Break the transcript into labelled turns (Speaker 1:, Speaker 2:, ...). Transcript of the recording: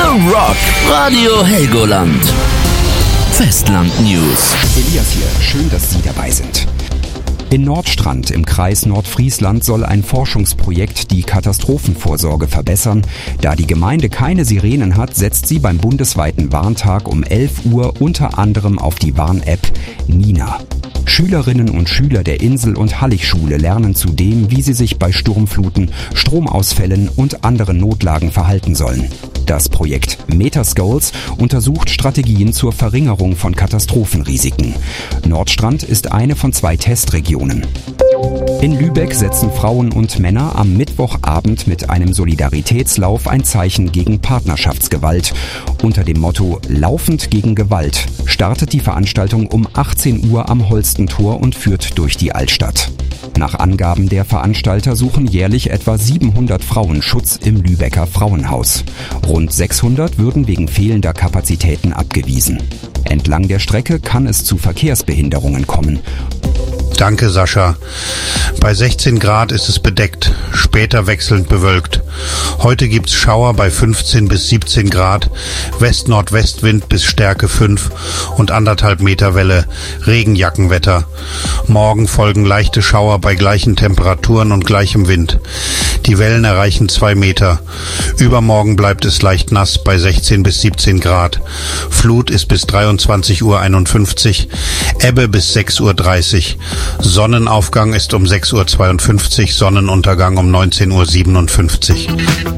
Speaker 1: Rock, Radio Helgoland. Festland News.
Speaker 2: Elias hier, schön, dass Sie dabei sind. In Nordstrand im Kreis Nordfriesland soll ein Forschungsprojekt die Katastrophenvorsorge verbessern. Da die Gemeinde keine Sirenen hat, setzt sie beim bundesweiten Warntag um 11 Uhr unter anderem auf die Warn-App Nina. Schülerinnen und Schüler der Insel- und Halligschule lernen zudem, wie sie sich bei Sturmfluten, Stromausfällen und anderen Notlagen verhalten sollen. Das Projekt Metaskulls untersucht Strategien zur Verringerung von Katastrophenrisiken. Nordstrand ist eine von 2 Testregionen. In Lübeck setzen Frauen und Männer am Mittwochabend mit einem Solidaritätslauf ein Zeichen gegen Partnerschaftsgewalt. Unter dem Motto Laufend gegen Gewalt startet die Veranstaltung um 18 Uhr am Holstentor und führt durch die Altstadt. Nach Angaben der Veranstalter suchen jährlich etwa 700 Frauen Schutz im Lübecker Frauenhaus. Rund 600 würden wegen fehlender Kapazitäten abgewiesen. Entlang der Strecke kann es zu Verkehrsbehinderungen kommen.
Speaker 3: Danke, Sascha. Bei 16 Grad ist es bedeckt, später wechselnd bewölkt. Heute gibt's Schauer bei 15 bis 17 Grad, West-Nordwestwind bis Stärke 5 und 1,5 Meter Welle, Regenjackenwetter. Morgen folgen leichte Schauer bei gleichen Temperaturen und gleichem Wind. Die Wellen erreichen 2 Meter. Übermorgen bleibt es leicht nass bei 16 bis 17 Grad. Flut ist bis 23:51 Uhr, Ebbe bis 6:30 Uhr. Sonnenaufgang ist um 6:52 Uhr, Sonnenuntergang um 19:57 Uhr.